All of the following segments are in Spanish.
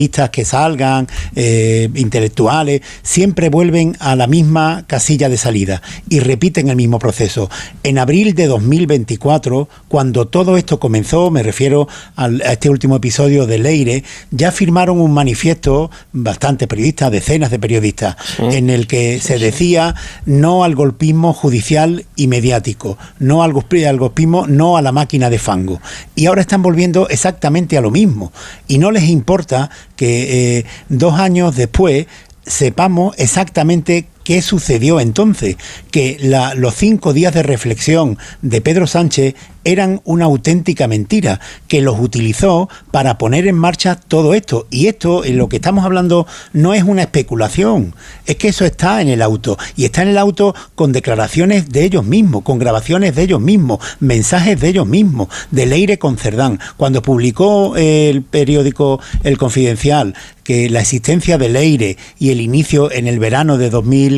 que salgan, intelectuales, siempre vuelven a la misma casilla de salida y repiten el mismo proceso. En abril de 2024, cuando todo esto comenzó, me refiero a este último episodio de Leire, ya firmaron un manifiesto, bastantes periodistas, decenas de periodistas, en el que se decía no al golpismo judicial y mediático, no al golpismo, no a la máquina de fango. Y ahora están volviendo exactamente a lo mismo. Y no les importa que 2 años después sepamos exactamente qué sucedió entonces, que los 5 días de reflexión de Pedro Sánchez eran una auténtica mentira, que los utilizó para poner en marcha todo esto. Y esto, en lo que estamos hablando, no es una especulación, es que eso está en el auto, y está en el auto con declaraciones de ellos mismos, con grabaciones de ellos mismos, mensajes de ellos mismos, de Leire con Cerdán. Cuando publicó el periódico El Confidencial que la existencia de Leire y el inicio en el verano de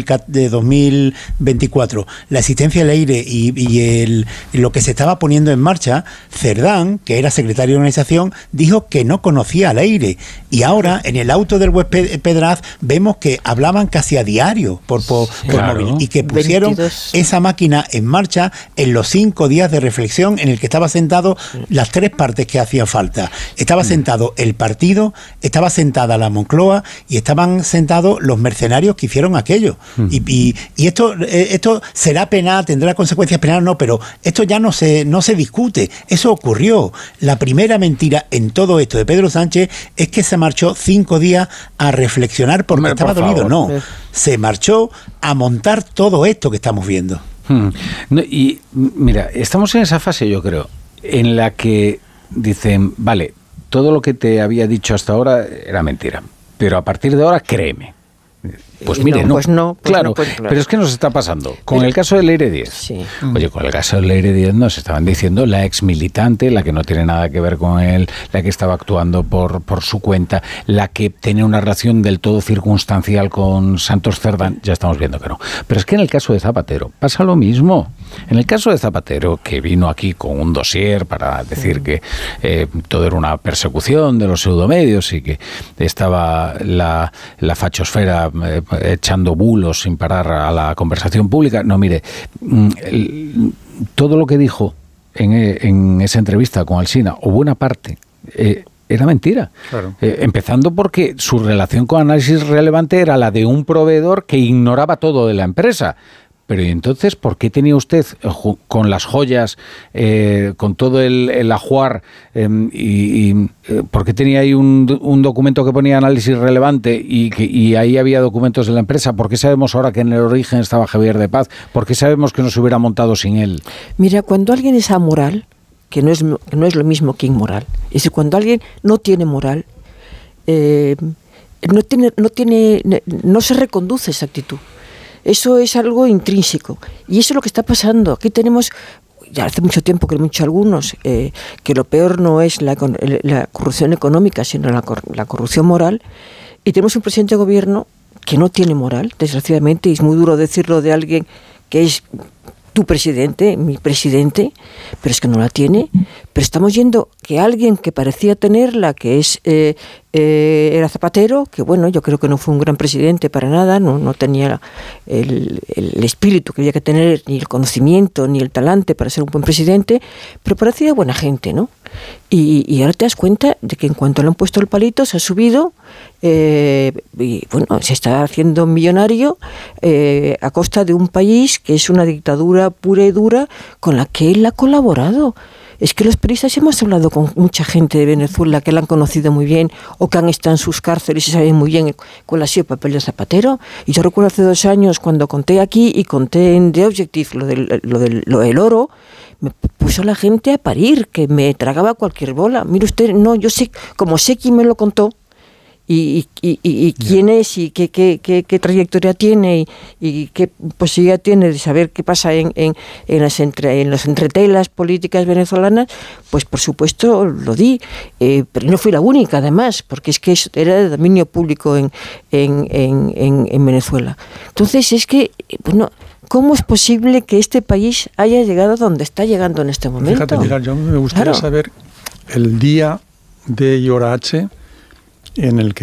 2024, la existencia de Leire y lo que se estaba poniendo en marcha, Cerdán, que era secretario de organización, dijo que no conocía a Leire. Y ahora, en el auto del web Pedraz, vemos que hablaban casi a diario por móvil, y que pusieron 22. Esa máquina en marcha en los 5 días de reflexión en el que estaba sentado las 3 partes que hacían falta. Estaba sentado el partido, estaba sentada la Moncloa y estaban sentados los mercenarios que hicieron aquello. Y esto será penal, tendrá consecuencias penales, no, pero esto ya no se discute. Eso ocurrió. La primera mentira en todo esto de Pedro Sánchez es que se marchó 5 días a reflexionar porque estaba dolido. No, se marchó a montar todo esto que estamos viendo. No, y mira, estamos en esa fase, yo creo, en la que dicen, vale, todo lo que te había dicho hasta ahora era mentira, pero a partir de ahora créeme. Pues mire, claro, pero es que nos está pasando. Con el caso de Leire Díez. Sí. Oye, con el caso de Leire Díez nos estaban diciendo la ex militante, la que no tiene nada que ver con él, la que estaba actuando por su cuenta, la que tenía una relación del todo circunstancial con Santos Cerdán, ya estamos viendo que no. Pero es que en el caso de Zapatero pasa lo mismo. En el caso de Zapatero, que vino aquí con un dossier para decir que todo era una persecución de los pseudomedios y que estaba la fachosfera echando bulos sin parar a la conversación pública. No, mire, todo lo que dijo en esa entrevista con Alsina, o buena parte, era mentira. Claro. Empezando porque su relación con Análisis Relevante era la de un proveedor que ignoraba todo de la empresa. Pero ¿y entonces por qué tenía usted con las joyas, con todo el ajuar, por qué tenía ahí un documento que ponía Análisis Relevante y ahí había documentos de la empresa? ¿Por qué sabemos ahora que en el origen estaba Javier de Paz? ¿Por qué sabemos que no se hubiera montado sin él? Mira, cuando alguien es amoral, que no es lo mismo que inmoral, es decir, cuando alguien no tiene moral, no se reconduce esa actitud. Eso es algo intrínseco. Y eso es lo que está pasando. Aquí tenemos, ya hace mucho tiempo que lo han dicho algunos, que lo peor no es la corrupción económica, sino la corrupción moral. Y tenemos un presidente de gobierno que no tiene moral, desgraciadamente, y es muy duro decirlo de alguien que es tu presidente, mi presidente, pero es que no la tiene. Pero estamos yendo que alguien que parecía tenerla, que era Zapatero, que bueno, yo creo que no fue un gran presidente para nada, no tenía el espíritu que había que tener, ni el conocimiento, ni el talante para ser un buen presidente, pero parecía buena gente, ¿no? Y ahora te das cuenta de que en cuanto le han puesto el palito se ha subido y bueno, se está haciendo millonario a costa de un país que es una dictadura pura y dura con la que él ha colaborado. Es que los periodistas hemos hablado con mucha gente de Venezuela que la han conocido muy bien o que han estado en sus cárceles y saben muy bien cuál ha sido el papel de Zapatero. Y yo recuerdo hace 2 años cuando conté aquí y conté en The Objective lo del oro, me puso la gente a parir, que me tragaba cualquier bola. Mire usted, no, yo sé, como sé quién me lo contó, y quién es y qué trayectoria tiene y qué posibilidad tiene de saber qué pasa en las entretelas políticas venezolanas, pues por supuesto lo di, pero no fui la única además, porque es que era de dominio público en Venezuela. Entonces es que, bueno, ¿cómo es posible que este país haya llegado donde está llegando en este momento? Fíjate, Pilar, yo me gustaría saber el día D y hora H en el que